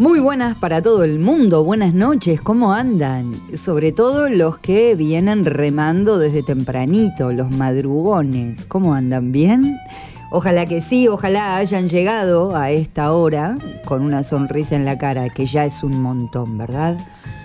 Muy buenas para todo el mundo, buenas noches, ¿cómo andan? Sobre todo los que vienen remando desde tempranito, los madrugones, ¿cómo andan? ¿Bien? Ojalá que sí, ojalá hayan llegado a esta hora con una sonrisa en la cara, que ya es un montón, ¿verdad?